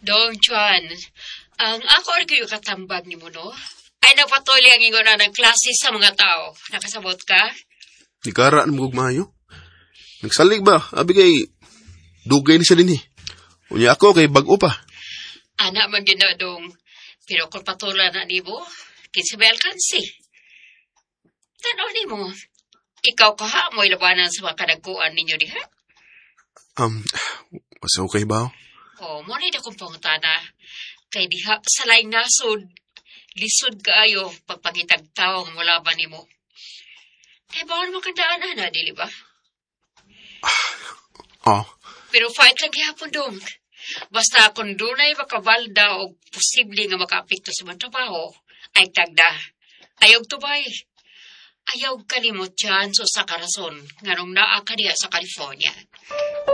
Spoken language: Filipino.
Dong Juan, ang ako rin kayo katambag ni mo, no? Ay napatuloy ang ingon na ng klase sa mga tao. Nakasabot ka? Di karaan mo gugmayo. Nagsalig ba? Abi kay dugay ni siya din eh. Unya ako kay bag-o pa. Anak man yun na, Dong. Pero kung patuloy na ni mo, kinsabay alkansi. Tanaw ni mo, ikaw kaha mo'y labanan sa mga kadagkuan ninyo diha? Mas okay ba? O, mo rin akong pangutana. Kay diha sa laing nasod, lisod kaayo pagpangitag taong mula ba ni mo. Kaya bawal makandaan na, dili ba? Pero fight lang gihapon, Dong. Basta kung dunay makabalda o posible nga makaapekto sa mga trabaho, ay tagda. Ayaw tubay. Ayaw kalimot dyan sa karason nga nung naa ka diha sa California.